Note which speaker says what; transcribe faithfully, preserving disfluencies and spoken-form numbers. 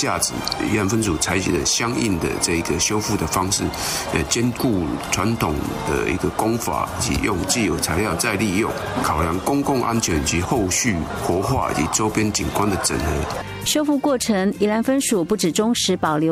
Speaker 1: 价值，宜兰分署采取了相应的这个修复的方式，呃，兼顾传统的一个工法以及用既有材料再利用，考量公共安全及后续活化以及周边景观的整合。
Speaker 2: 修复过程，宜兰分署不只忠实保留